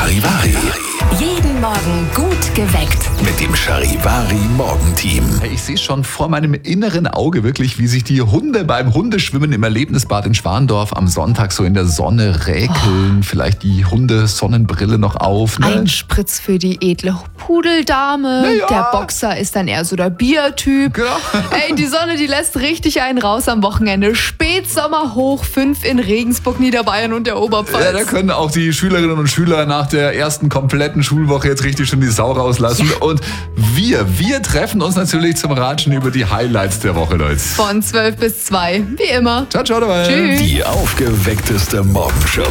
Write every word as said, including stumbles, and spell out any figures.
Charivari. Jeden Morgen gut geweckt. Mit dem Charivari-Morgenteam. Ich sehe schon vor meinem inneren Auge wirklich, wie sich die Hunde beim Hundeschwimmen im Erlebnisbad in Schwandorf am Sonntag so in der Sonne räkeln. Oh. Vielleicht die Hunde-Sonnenbrille noch auf. Ne? Ein Spritz für die edle Pudeldame. Ja. Der Boxer ist dann eher so der Biertyp. Genau. Ey, die Sonne, die lässt richtig einen raus am Wochenende. Spätsommer hoch fünf in Regensburg, Niederbayern und der Oberpfalz. Ja, da können auch die Schülerinnen und Schüler nach der ersten kompletten Schulwoche jetzt richtig schon die Sau rauslassen. Ja. Und wir, wir treffen uns natürlich zum Ratschen über die Highlights der Woche, Leute. Von zwölf bis zwei, wie immer. Ciao, ciao dabei. Tschüss. Die aufgeweckteste Morgenshow.